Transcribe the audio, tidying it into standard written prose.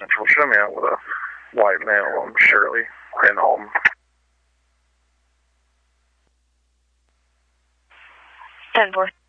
Central. Show me out with a white male, Shirley, in home. 10-4.